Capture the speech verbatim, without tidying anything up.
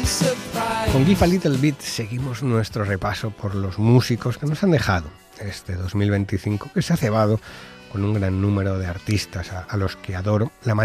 Con Give a Little Bit seguimos nuestro repaso por los músicos que nos han dejado este dos mil veinticinco, que se ha cebado con un gran número de artistas a, a los que adoro, la